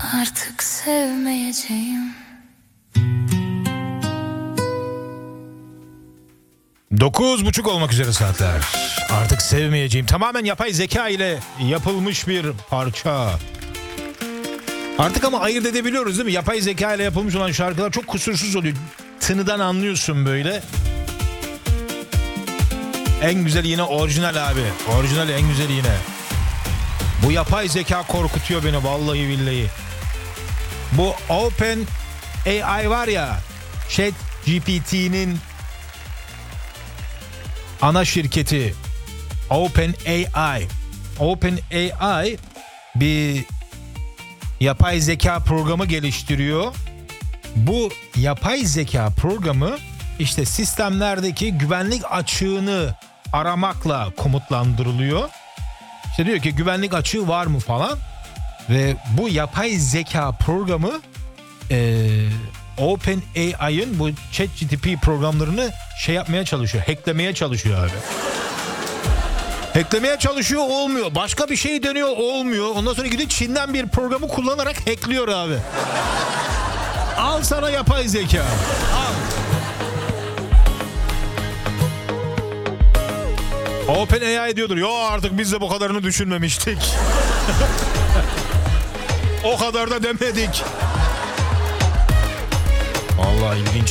Artık sevmeyeceğim. 9.30 olmak üzere saatler. Artık sevmeyeceğim. Tamamen yapay zeka ile yapılmış bir parça. Artık ama ayırt edebiliyoruz değil mi? Yapay zeka ile yapılmış olan şarkılar çok kusursuz oluyor. Tınıdan anlıyorsun böyle. En güzeli yine orijinal abi. Orijinal en güzeli yine. Bu yapay zeka korkutuyor beni vallahi billahi. Bu Open AI var ya, ChatGPT'nin ana şirketi Open AI. Open AI bir yapay zeka programı geliştiriyor. Bu yapay zeka programı işte sistemlerdeki güvenlik açığını aramakla komutlandırılıyor. İşte diyor ki güvenlik açığı var mı falan. Ve bu yapay zeka programı Open AI'ın bu ChatGPT programlarını yapmaya çalışıyor. Hacklemeye çalışıyor abi. Hacklemeye çalışıyor, olmuyor. Başka bir şey deniyor, olmuyor. Ondan sonra gidiyor Çin'den bir programı kullanarak hackliyor abi. Al sana yapay zeka. Al. Open AI diyordur. Yo artık biz de bu kadarını düşünmemiştik. O kadar da demedik. Vallahi ilginç.